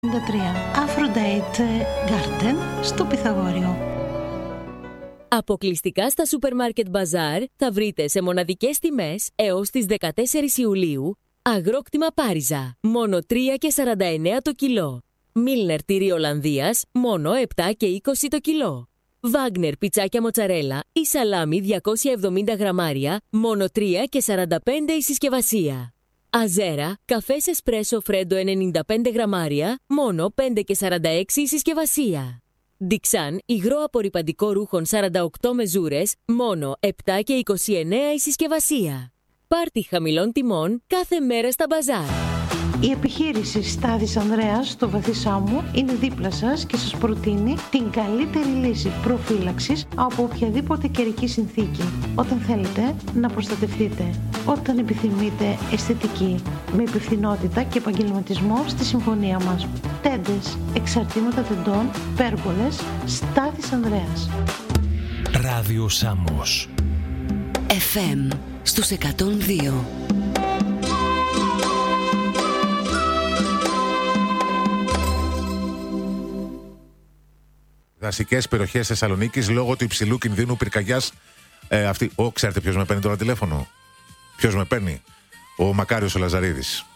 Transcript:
Aphrodite Garden στο Πυθαγόριο. Αποκλειστικά στα Supermarket Bazaar θα βρείτε σε μοναδικές τιμές έως τις 14 Ιουλίου αγρόκτημα Πάριζα, μόνο 3,49 το κιλό. Μίλνερ τυρί Ολλανδίας, μόνο 7,20 το κιλό. Βάγνερ πιτσάκια μοτσαρέλα ή σαλάμι 270 γραμμάρια, μόνο 3,45 η συσκευασία. Αζέρα, καφές εσπρέσο φρέντο 95 γραμμάρια, μόνο 5,46 η συσκευασία. Ντιξάν, υγρό απορρυπαντικό ρούχων 48 μεζούρες, μόνο 7,29 η συσκευασία. Πάρτι χαμηλών τιμών κάθε μέρα στα μπαζάρ. Η επιχείρηση Στάδης Ανδρέας στο Βαθύ Σάμου είναι δίπλα σας και σας προτείνει την καλύτερη λύση προφύλαξης από οποιαδήποτε καιρική συνθήκη. Όταν θέλετε να προστατευτείτε, όταν επιθυμείτε αισθητική, με υπευθυνότητα και επαγγελματισμό στη συμφωνία μας. Τέντες, εξαρτήματα τεντών, πέργολες, Στάδης Ανδρέας. Ράδιο Σάμος FM στους 102. Δασικές περιοχές Θεσσαλονίκης λόγω του υψηλού κινδύνου πυρκαγιάς. Ξέρετε ποιος με παίρνει τώρα τηλέφωνο? Ποιος με παίρνει? Ο Μακάριος ο Λαζαρίδης.